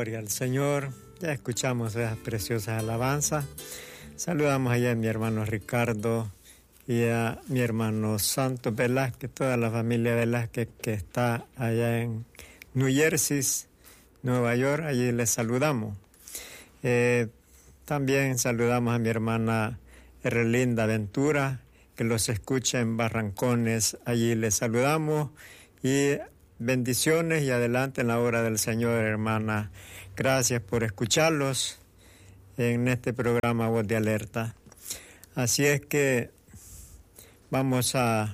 Gloria al Señor. Ya escuchamos esas preciosas alabanzas. Saludamos allá a mi hermano Ricardo y a mi hermano Santos Velázquez, toda la familia Velázquez que está allá en New Jersey, Nueva York. Allí les saludamos. También saludamos a mi hermana Erlinda Ventura, que los escucha en Barrancones. Allí les saludamos y bendiciones y adelante en la obra del Señor, hermana. Gracias por escucharlos en este programa Voz de Alerta. Así es que vamos a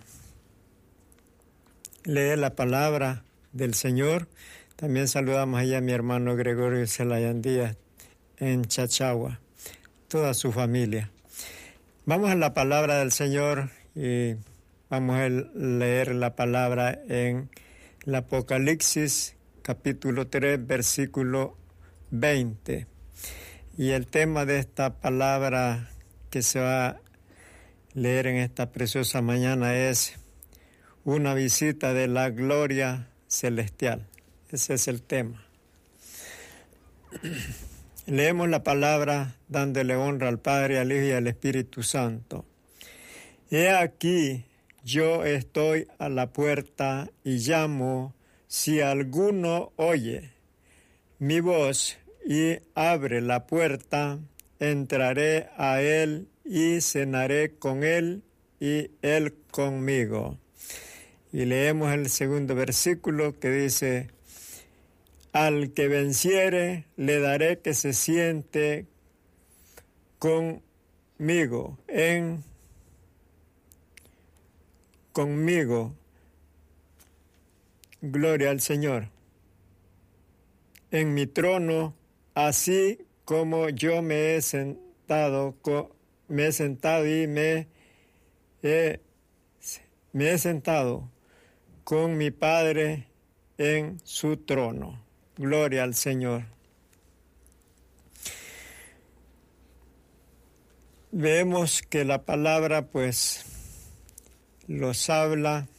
leer la palabra del Señor. También saludamos allá a mi hermano Gregorio Zelayan Díaz en Chachagua, toda su familia. Vamos a la palabra del Señor y vamos a leer la palabra en el Apocalipsis, capítulo 3, versículo 20. Y el tema de esta palabra que se va a leer en esta preciosa mañana es una visita de la gloria celestial. Ese es el tema. Leemos la palabra dándole honra al Padre, al Hijo y al Espíritu Santo. He aquí, yo estoy a la puerta y llamo. Si alguno oye mi voz y abre la puerta, entraré a él y cenaré con él y él conmigo. Y leemos el segundo versículo que dice: al que venciere le daré que se siente conmigo gloria al Señor, en mi trono, así como yo me he sentado y me he sentado con mi Padre en su trono. Gloria al Señor. Vemos que la palabra pues los habla,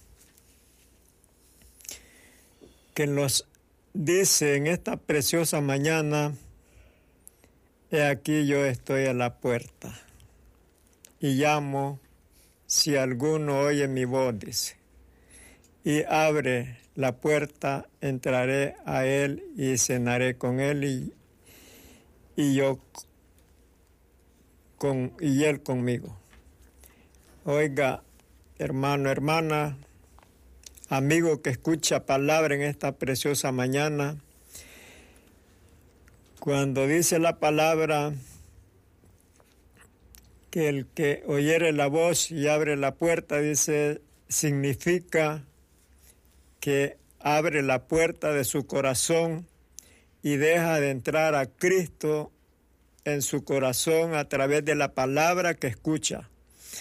que nos dice en esta preciosa mañana: he aquí yo estoy a la puerta y llamo, si alguno oye mi voz, dice, y abre la puerta, entraré a él y cenaré con él y él conmigo. Oiga, hermano, hermana, amigo que escucha palabra en esta preciosa mañana, cuando dice la palabra que el que oyere la voz y abre la puerta, dice, significa que abre la puerta de su corazón y deja de entrar a Cristo en su corazón a través de la palabra que escucha.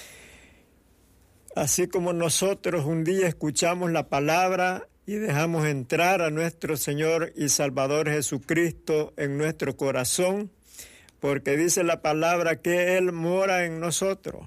Así como nosotros un día escuchamos la palabra y dejamos entrar a nuestro Señor y Salvador Jesucristo en nuestro corazón, porque dice la palabra que Él mora en nosotros.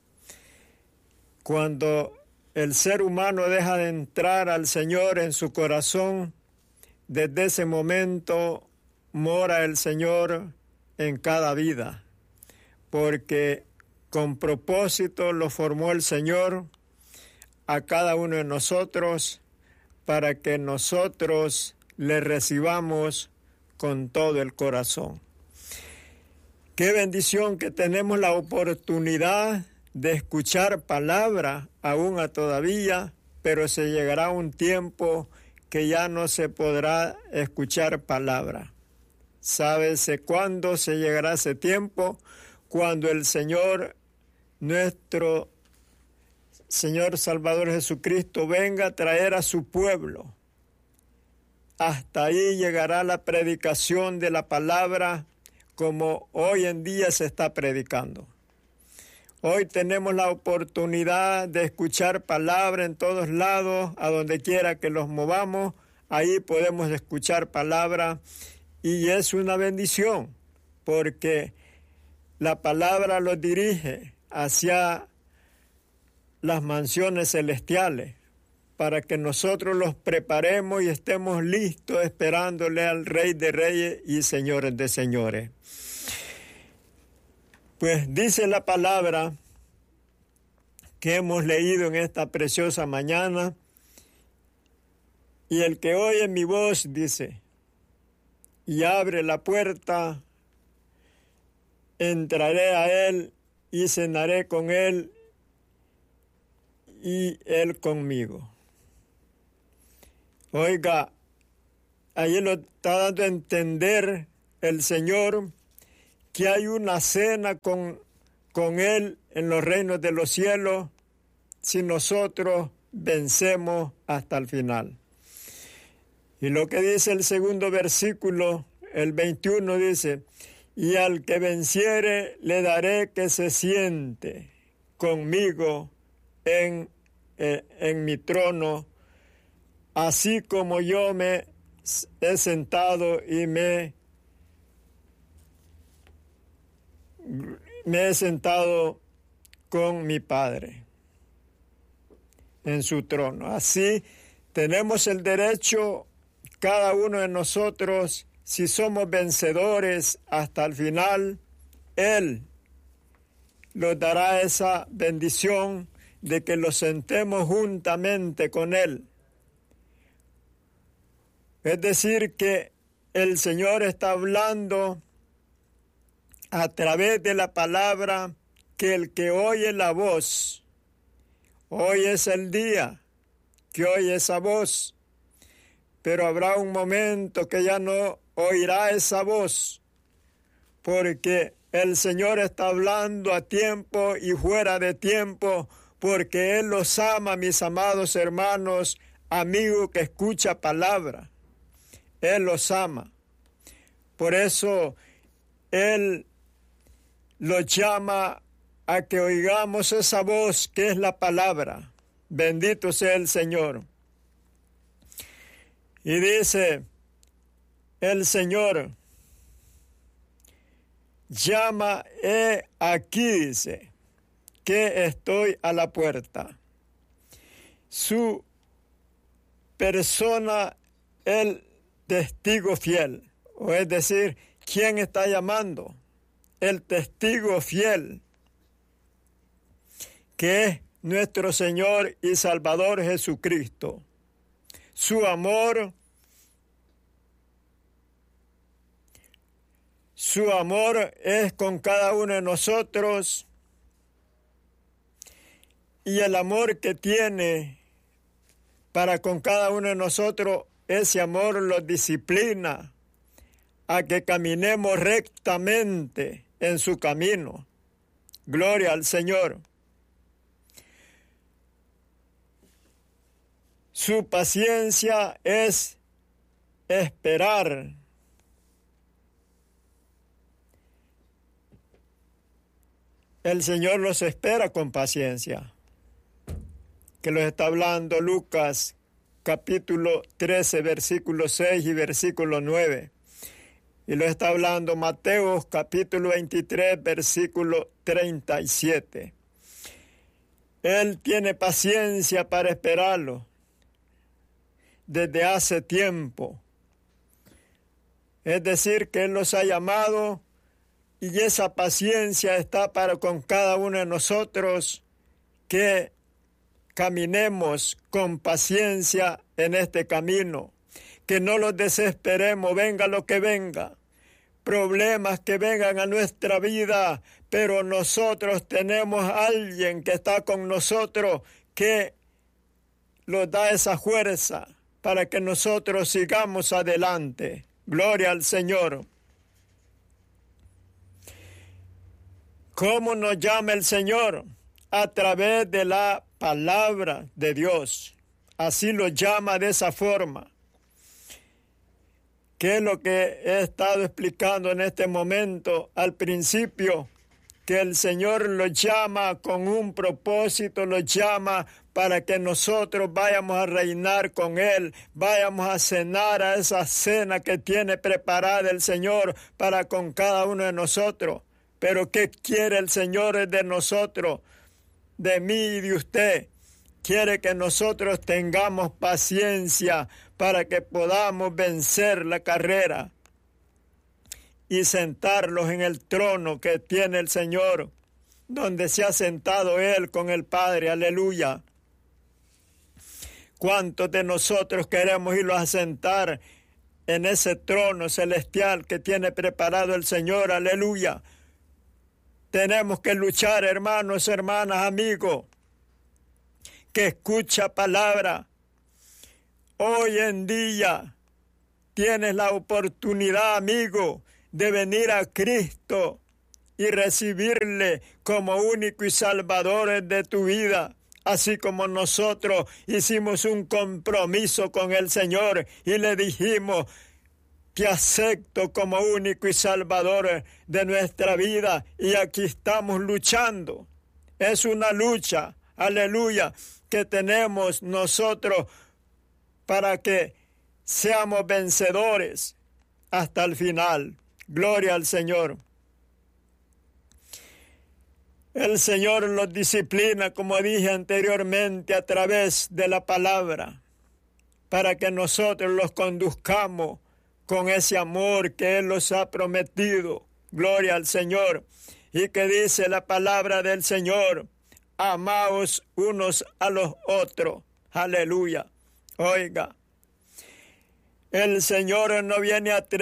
Cuando el ser humano deja de entrar al Señor en su corazón, desde ese momento mora el Señor en cada vida, porque con propósito lo formó el Señor a cada uno de nosotros para que nosotros le recibamos con todo el corazón. Qué bendición que tenemos la oportunidad de escuchar palabra aún a todavía, pero se llegará un tiempo que ya no se podrá escuchar palabra. ¿Sábese cuándo se llegará ese tiempo? Cuando el Señor, nuestro Señor Salvador Jesucristo, venga a traer a su pueblo. Hasta ahí llegará la predicación de la palabra como hoy en día se está predicando. Hoy tenemos la oportunidad de escuchar palabra en todos lados, a donde quiera que los movamos, ahí podemos escuchar palabra y es una bendición, porque la palabra los dirige hacia las mansiones celestiales, para que nosotros los preparemos y estemos listos esperándole al Rey de Reyes y Señores de Señores. Pues dice la palabra que hemos leído en esta preciosa mañana, y el que oye mi voz, dice, y abre la puerta, entraré a él y cenaré con él y él conmigo. Oiga, ahí lo está dando a entender el Señor que hay una cena con Él en los reinos de los cielos si nosotros vencemos hasta el final. Y lo que dice el segundo versículo, el 21, dice, y al que venciere le daré que se siente conmigo en mi trono, así como yo me he sentado y me he sentado con mi Padre en su trono. Así tenemos el derecho, cada uno de nosotros, si somos vencedores hasta el final, Él nos dará esa bendición de que los sentemos juntamente con Él. Es decir, que el Señor está hablando a través de la palabra, que el que oye la voz, hoy es el día que oye esa voz, pero habrá un momento que ya no oirá esa voz, porque el Señor está hablando a tiempo y fuera de tiempo, porque Él los ama, mis amados hermanos, amigo que escucha palabra. Él los ama. Por eso Él los llama a que oigamos esa voz que es la palabra. Bendito sea el Señor. Y dice el Señor, llama, aquí dice, que estoy a la puerta. Su persona, el testigo fiel, o es decir, ¿quién está llamando? El testigo fiel, que es nuestro Señor y Salvador Jesucristo. Su amor es con cada uno de nosotros, y el amor que tiene para con cada uno de nosotros, ese amor los disciplina a que caminemos rectamente en su camino. Gloria al Señor. Su paciencia es esperar. El Señor los espera con paciencia, que los está hablando Lucas capítulo 13, versículo 6 y versículo 9. Y lo está hablando Mateo capítulo 23, versículo 37. Él tiene paciencia para esperarlo desde hace tiempo. Es decir, que Él los ha llamado y esa paciencia está para con cada uno de nosotros, que caminemos con paciencia en este camino, que no los desesperemos, venga lo que venga, problemas que vengan a nuestra vida, pero nosotros tenemos a alguien que está con nosotros, que nos da esa fuerza para que nosotros sigamos adelante. Gloria al Señor. ¿Cómo nos llama el Señor? A través de la palabra de Dios. Así lo llama de esa forma. ¿Qué es lo que he estado explicando en este momento al principio? Que el Señor los llama con un propósito, los llama para que nosotros vayamos a reinar con Él, vayamos a cenar a esa cena que tiene preparada el Señor para con cada uno de nosotros. Pero ¿qué quiere el Señor de nosotros, de mí y de usted? quiere que nosotros tengamos paciencia para que podamos vencer la carrera y sentarlos en el trono que tiene el Señor, donde se ha sentado Él con el Padre. Aleluya. ¿Cuántos de nosotros queremos irlos a sentar en ese trono celestial que tiene preparado el Señor? Aleluya. Tenemos que luchar, hermanos, hermanas, amigos, que escucha palabra. Hoy en día tienes la oportunidad, amigo, de venir a Cristo y recibirle como único y salvador de tu vida. Así como nosotros hicimos un compromiso con el Señor y le dijimos: te acepto como único y salvador de nuestra vida, y aquí estamos luchando. Es una lucha, aleluya, que tenemos nosotros para que seamos vencedores hasta el final. Gloria al Señor. El Señor los disciplina, como dije anteriormente, a través de la palabra, para que nosotros los conduzcamos con ese amor que Él nos ha prometido. Gloria al Señor. Y que dice la palabra del Señor: amaos unos a los otros. Aleluya. Oiga, el Señor no viene a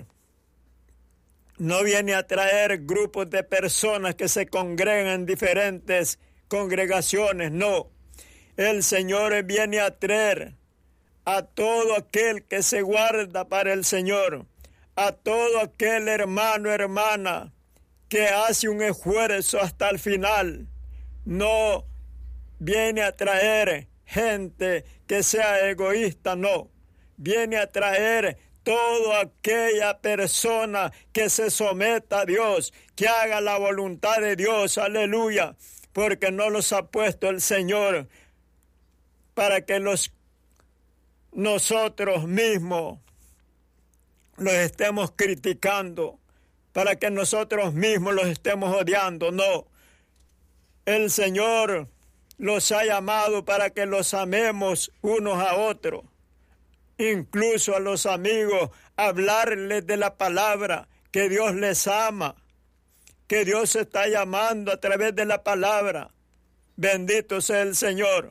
traer grupos de personas que se congregan en diferentes congregaciones, no. El Señor viene a traer a todo aquel que se guarda para el Señor, a todo aquel hermano, hermana, que hace un esfuerzo hasta el final. No viene a traer gente que sea egoísta, no. Viene a traer toda aquella persona que se someta a Dios, que haga la voluntad de Dios, aleluya, porque no los ha puesto el Señor para que nosotros mismos los estemos criticando, para que nosotros mismos los estemos odiando, no. El Señor los ha llamado para que los amemos unos a otros. Incluso a los amigos, hablarles de la palabra, que Dios les ama, que Dios está llamando a través de la palabra. Bendito sea el Señor.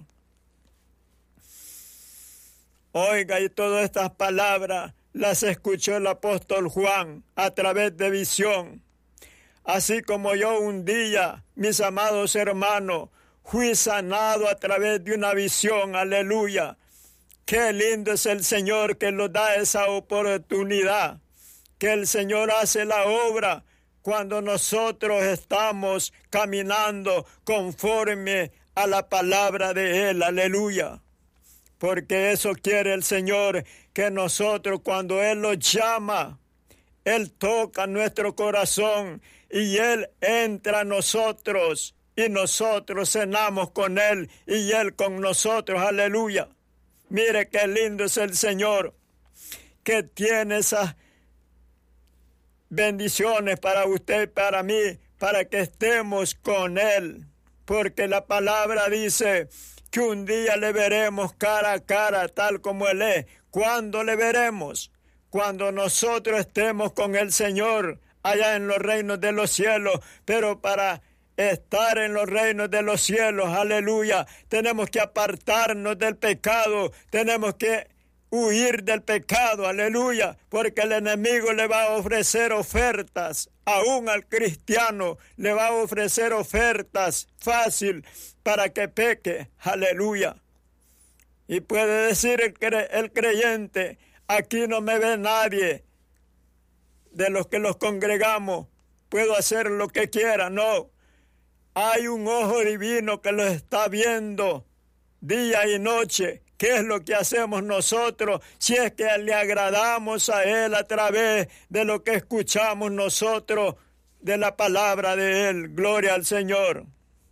Oiga, y todas estas palabras las escuchó el apóstol Juan a través de visión. Así como yo un día, mis amados hermanos, fui sanado a través de una visión. Aleluya. Qué lindo es el Señor que nos da esa oportunidad, que el Señor hace la obra cuando nosotros estamos caminando conforme a la palabra de Él. Aleluya. Porque eso quiere el Señor, que nosotros, cuando Él nos llama, Él toca nuestro corazón y Él entra a nosotros y nosotros cenamos con Él y Él con nosotros. Aleluya. Mire qué lindo es el Señor, que tiene esas bendiciones para usted y para mí, para que estemos con Él. Porque la palabra dice que un día le veremos cara a cara, tal como Él es. ¿Cuándo le veremos? Cuando nosotros estemos con el Señor allá en los reinos de los cielos. Pero para estar en los reinos de los cielos, aleluya, tenemos que apartarnos del pecado, tenemos que huir del pecado, aleluya, porque el enemigo le va a ofrecer ofertas, aún al cristiano le va a ofrecer ofertas fácil para que peque, aleluya. Y puede decir el creyente: aquí no me ve nadie de los que los congregamos, puedo hacer lo que quiera. No, hay un ojo divino que los está viendo día y noche. ¿Qué es lo que hacemos nosotros si es que le agradamos a Él a través de lo que escuchamos nosotros de la palabra de Él? Gloria al Señor.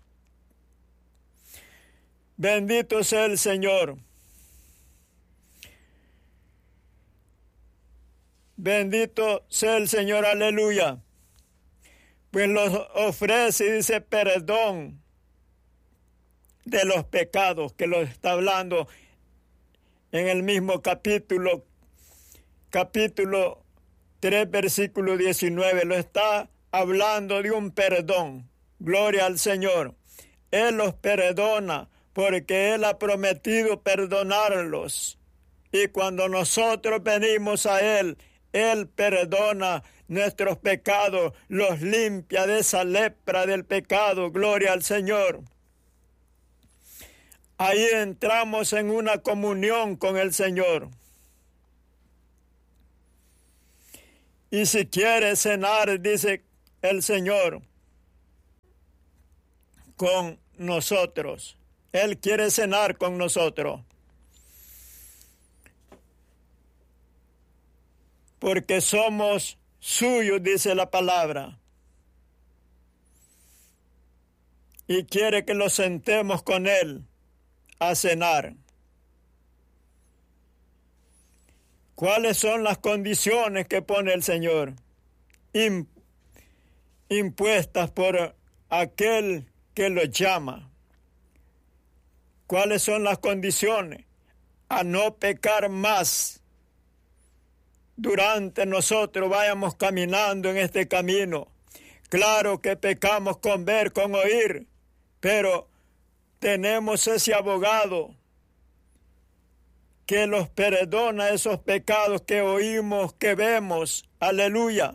Bendito sea el Señor. Bendito sea el Señor, aleluya. Pues los ofrece y dice perdón de los pecados, que lo está hablando en el mismo capítulo 3, versículo 19, lo está hablando de un perdón. Gloria al Señor. Él los perdona porque Él ha prometido perdonarlos. Y cuando nosotros venimos a Él, Él perdona nuestros pecados, los limpia de esa lepra del pecado. Gloria al Señor. Ahí entramos en una comunión con el Señor. Y si quiere cenar, dice el Señor, con nosotros. Él quiere cenar con nosotros. Porque somos suyos, dice la palabra. Y quiere que los sentemos con Él a cenar. ¿Cuáles son las condiciones que pone el Señor? Impuestas por aquel que lo llama. ¿Cuáles son las condiciones? A no pecar más. Durante nosotros vayamos caminando en este camino. Claro que pecamos con ver, con oír, pero tenemos ese abogado que los perdona esos pecados que oímos, que vemos. Aleluya.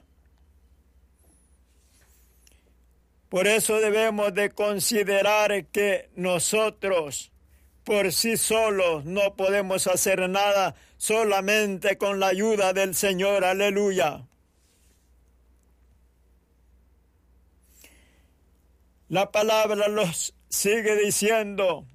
Por eso debemos de considerar que nosotros por sí solos no podemos hacer nada, solamente con la ayuda del Señor. Aleluya. La palabra los sigue diciendo: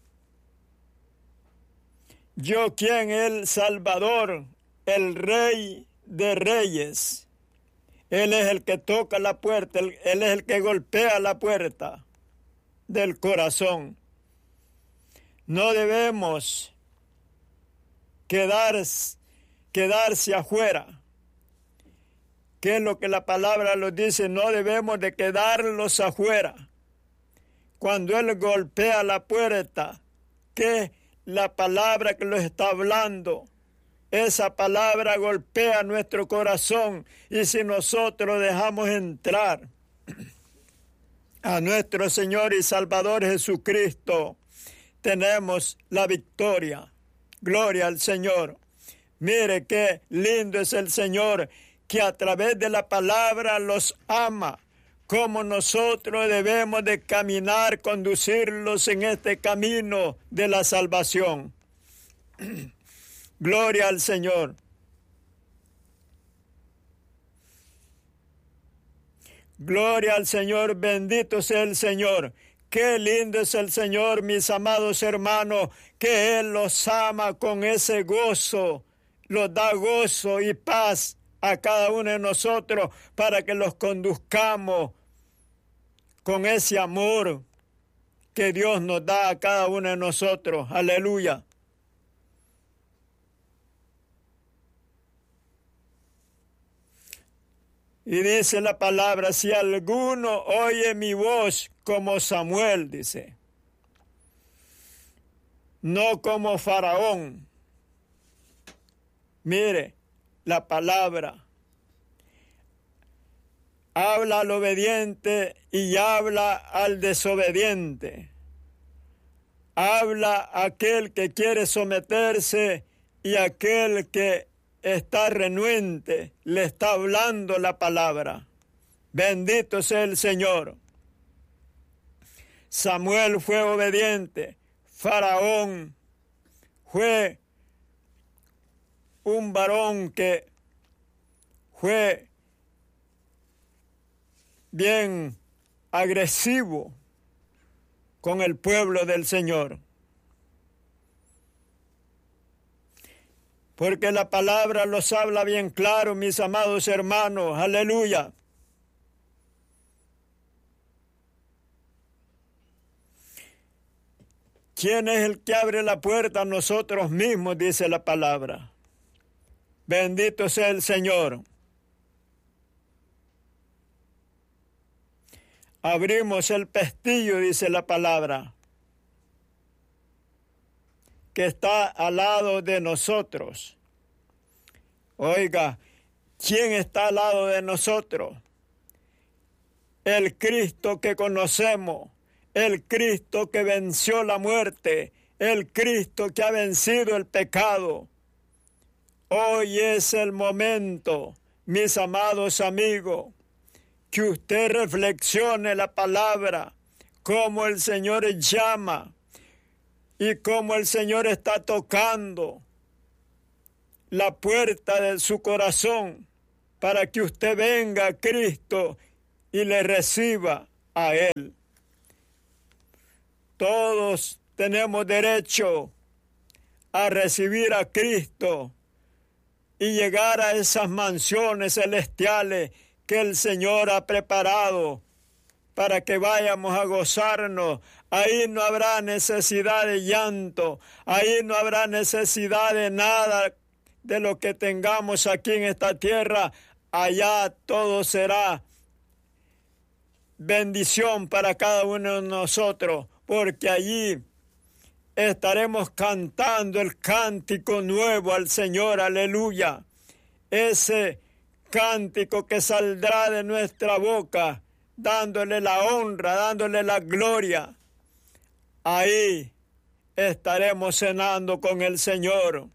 yo quien el Salvador, el Rey de Reyes. Él es el que toca la puerta, Él es el que golpea la puerta del corazón. No debemos quedarse afuera. ¿Qué es lo que la palabra nos dice? No debemos de quedarlos afuera. Cuando Él golpea la puerta, ¿qué la palabra que lo está hablando? Esa palabra golpea nuestro corazón, y si nosotros dejamos entrar a nuestro Señor y Salvador Jesucristo, tenemos la victoria. Gloria al Señor. Mire qué lindo es el Señor, que a través de la palabra los ama, como nosotros debemos de caminar, conducirlos en este camino de la salvación. Gloria al Señor. Gloria al Señor, bendito sea el Señor. Qué lindo es el Señor, mis amados hermanos, que Él los ama con ese gozo, los da gozo y paz a cada uno de nosotros para que los conduzcamos con ese amor que Dios nos da a cada uno de nosotros. Aleluya. Y dice la palabra: si alguno oye mi voz como Samuel, dice, no como Faraón. Mire, la palabra habla al obediente y habla al desobediente. Habla a aquel que quiere someterse y a aquel que está renuente, le está hablando la palabra. Bendito sea el Señor. Samuel fue obediente. Faraón fue un varón que fue bien agresivo con el pueblo del Señor. Porque la palabra los habla bien claro, mis amados hermanos. Aleluya. ¿Quién es el que abre la puerta? Nosotros mismos, dice la palabra. Bendito sea el Señor. Abrimos el pestillo, dice la palabra. que está al lado de nosotros. Oiga, ¿quién está al lado de nosotros? El Cristo que conocemos, el Cristo que venció la muerte, el Cristo que ha vencido el pecado. Hoy es el momento, mis amados amigos, que usted reflexione la palabra, cómo el Señor llama y cómo el Señor está tocando la puerta de su corazón para que usted venga a Cristo y le reciba a Él. Todos tenemos derecho a recibir a Cristo y llegar a esas mansiones celestiales que el Señor ha preparado para que vayamos a gozarnos. Ahí no habrá necesidad de llanto, ahí no habrá necesidad de nada de lo que tengamos aquí en esta tierra. Allá todo será bendición para cada uno de nosotros, porque allí estaremos cantando el cántico nuevo al Señor, aleluya. Ese cántico que saldrá de nuestra boca, dándole la honra, dándole la gloria. Ahí estaremos cenando con el Señor.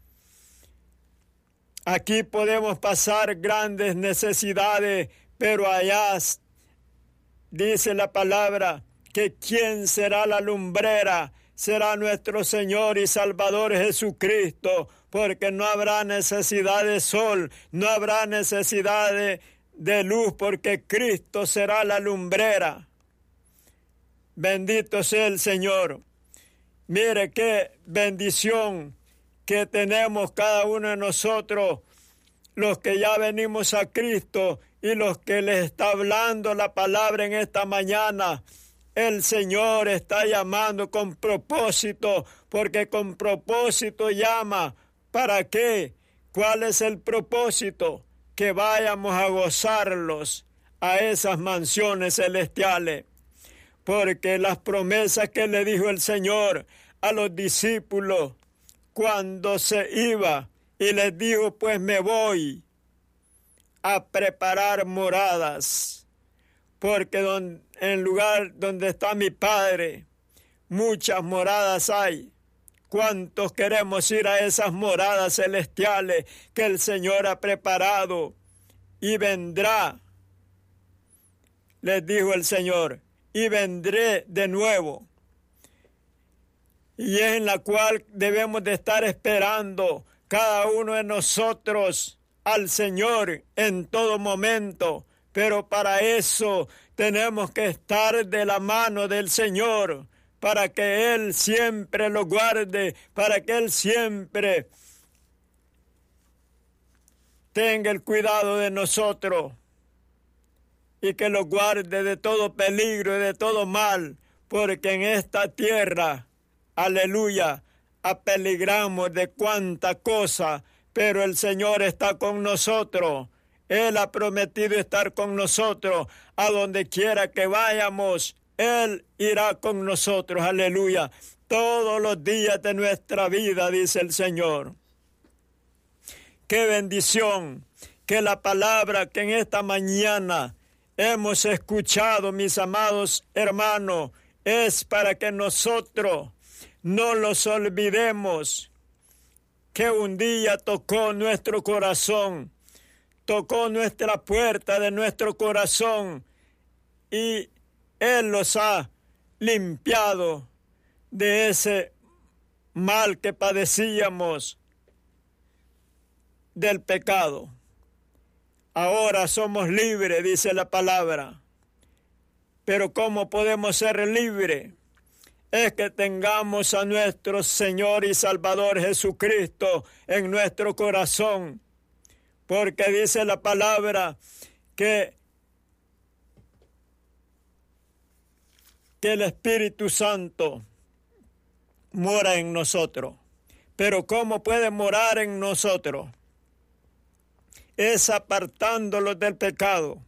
Aquí podemos pasar grandes necesidades, pero allá dice la palabra que ¿quién será la lumbrera? Será nuestro Señor y Salvador Jesucristo, porque no habrá necesidad de sol, no habrá necesidad de luz, porque Cristo será la lumbrera. Bendito sea el Señor. Mire qué bendición que tenemos cada uno de nosotros, los que ya venimos a Cristo y los que les está hablando la palabra en esta mañana. El Señor está llamando con propósito, porque con propósito llama. ¿Para qué? ¿Cuál es el propósito? Que vayamos a gozarlos a esas mansiones celestiales. Porque las promesas que le dijo el Señor a los discípulos cuando se iba y les dijo, pues me voy a preparar moradas, porque en el lugar donde está mi Padre, muchas moradas hay. ¿Cuántos queremos ir a esas moradas celestiales que el Señor ha preparado? Y vendrá, les dijo el Señor, y vendré de nuevo. Y es en la cual debemos de estar esperando cada uno de nosotros al Señor en todo momento. Pero para eso tenemos que estar de la mano del Señor, para que Él siempre lo guarde, para que Él siempre tenga el cuidado de nosotros y que lo guarde de todo peligro y de todo mal, porque en esta tierra, aleluya, apeligramos de cuánta cosa, pero el Señor está con nosotros. Él ha prometido estar con nosotros. A donde quiera que vayamos, Él irá con nosotros, aleluya. Todos los días de nuestra vida, dice el Señor. Qué bendición que la palabra que en esta mañana hemos escuchado, mis amados hermanos, es para que nosotros no los olvidemos, que un día tocó nuestro corazón, tocó nuestra puerta de nuestro corazón y Él los ha limpiado de ese mal que padecíamos del pecado. Ahora somos libres, dice la palabra. Pero ¿cómo podemos ser libres? Es que tengamos a nuestro Señor y Salvador Jesucristo en nuestro corazón. Porque dice la palabra que el Espíritu Santo mora en nosotros. Pero ¿cómo puede morar en nosotros? Es apartándolos del pecado.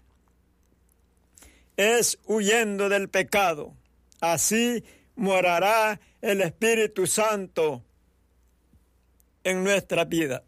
Es huyendo del pecado. Así morará el Espíritu Santo en nuestra vida.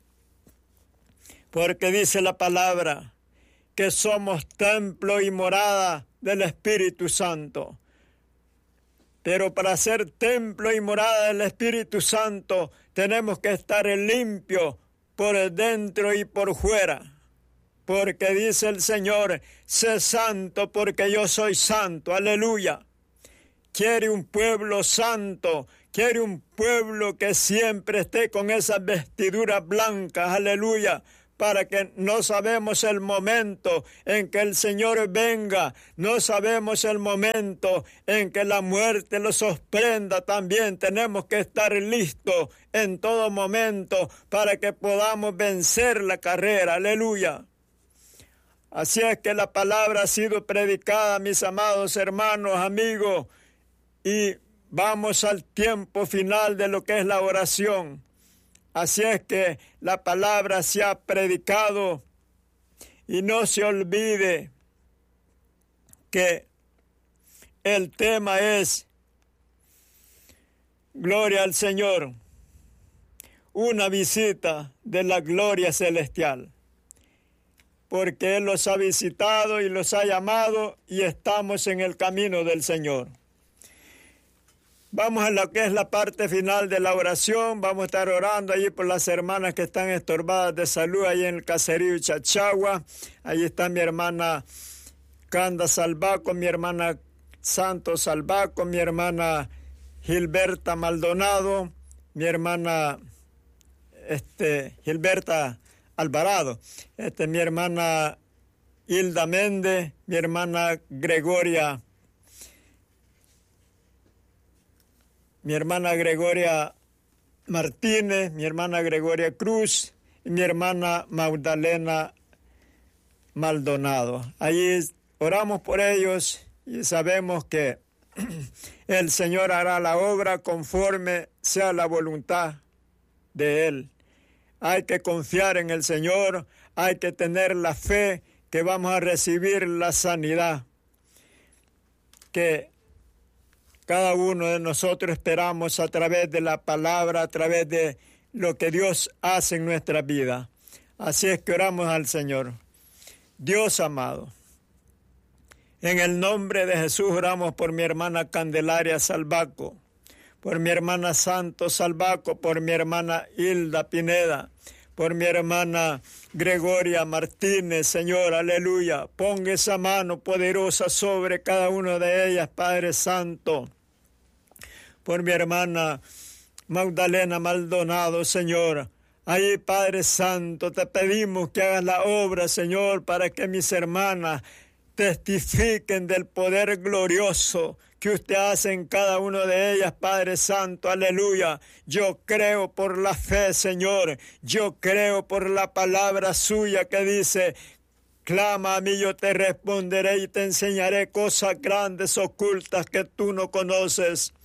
Porque dice la palabra que somos templo y morada del Espíritu Santo. Pero para ser templo y morada del Espíritu Santo tenemos que estar limpios por dentro y por fuera. Porque dice el Señor, sé santo porque yo soy santo. Aleluya. Quiere un pueblo santo, quiere un pueblo que siempre esté con esas vestiduras blancas. Aleluya. Para que no sabemos el momento en que el Señor venga, no sabemos el momento en que la muerte lo sorprenda también. Tenemos que estar listos en todo momento para que podamos vencer la carrera. Aleluya. Así es que la palabra ha sido predicada, mis amados hermanos, amigos, y vamos al tiempo final de lo que es la oración. Así es que la palabra se ha predicado y no se olvide que el tema es gloria al Señor, una visita de la gloria celestial, porque Él los ha visitado y los ha llamado y estamos en el camino del Señor. Vamos a lo que es la parte final de la oración. Vamos a estar orando allí por las hermanas que están estorbadas de salud allí en el caserío Chachagua. Allí está mi hermana Canda Salvaco, mi hermana Santos Salvaco, mi hermana Gilberta Maldonado, mi hermana Gilberta Alvarado, mi hermana Hilda Méndez, mi hermana Gregoria Martínez, mi hermana Gregoria Cruz y mi hermana Magdalena Maldonado. Allí oramos por ellos y sabemos que el Señor hará la obra conforme sea la voluntad de Él. Hay que confiar en el Señor, hay que tener la fe que vamos a recibir la sanidad que cada uno de nosotros esperamos a través de la palabra, a través de lo que Dios hace en nuestra vida. Así es que oramos al Señor. Dios amado, en el nombre de Jesús oramos por mi hermana Candelaria Salvaco, por mi hermana Santos Salvaco, por mi hermana Hilda Pineda, por mi hermana Gregoria Martínez, Señor, aleluya. Ponga esa mano poderosa sobre cada una de ellas, Padre Santo. Por mi hermana Magdalena Maldonado, Señor. Ahí, Padre Santo, te pedimos que hagas la obra, Señor, para que mis hermanas testifiquen del poder glorioso que usted hace en cada una de ellas, Padre Santo, aleluya. Yo creo por la fe, Señor, yo creo por la palabra suya que dice, clama a mí, yo te responderé y te enseñaré cosas grandes, ocultas que tú no conoces.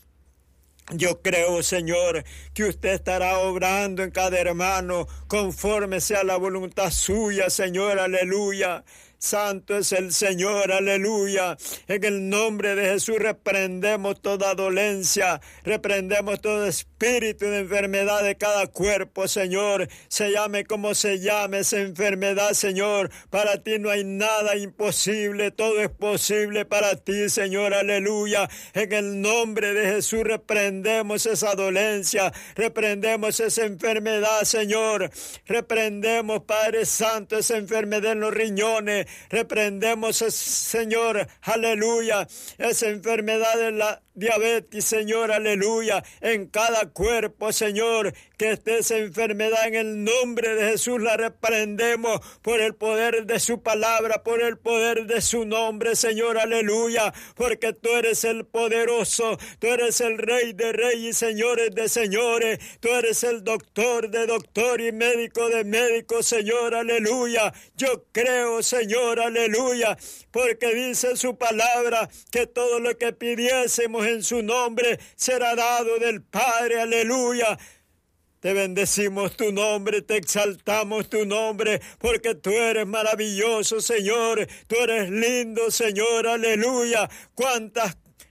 Yo creo, Señor, que usted estará obrando en cada hermano conforme sea la voluntad suya, Señor, aleluya. Santo es el Señor, aleluya. En el nombre de Jesús reprendemos toda dolencia, reprendemos todo espíritu de enfermedad de cada cuerpo, Señor. Se llame como se llame esa enfermedad, Señor. Para ti no hay nada imposible, todo es posible para ti, Señor, aleluya. En el nombre de Jesús reprendemos esa dolencia, reprendemos esa enfermedad, Señor. Reprendemos, Padre Santo, esa enfermedad en los riñones. Reprendemos, Señor, aleluya, esa enfermedad de la diabetes, Señor, aleluya, en cada cuerpo, Señor, que esté esa enfermedad en el nombre de Jesús, la reprendemos por el poder de su palabra, por el poder de su nombre, Señor, aleluya, porque tú eres el poderoso, tú eres el Rey de reyes y señores de señores, tú eres el doctor de doctor y médico de médicos, Señor, aleluya. Yo creo, Señor, aleluya, porque dice su palabra que todo lo que pidiésemos en su nombre será dado del Padre, aleluya. Te bendecimos tu nombre, te exaltamos tu nombre, porque tú eres maravilloso, Señor. Tú eres lindo, Señor, aleluya. Cuántas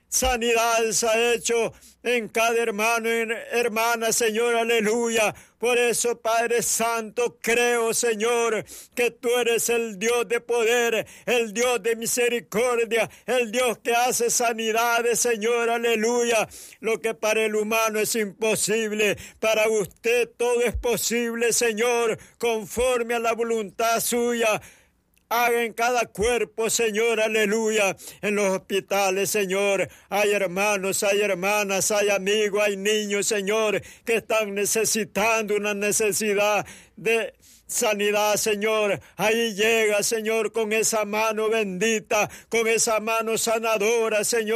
Sanidad se ha hecho en cada hermano y hermana, Señor, aleluya. Por eso, Padre Santo, creo, Señor, que tú eres el Dios de poder, el Dios de misericordia, el Dios que hace sanidades, Señor, aleluya. Lo que para el humano es imposible, para usted todo es posible, Señor, conforme a la voluntad suya. Haga en cada cuerpo, Señor, aleluya, en los hospitales, Señor, hay hermanos, hay hermanas, hay amigos, hay niños, Señor, que están necesitando una necesidad de sanidad, Señor. Ahí llega, Señor, con esa mano bendita, con esa mano sanadora, Señor.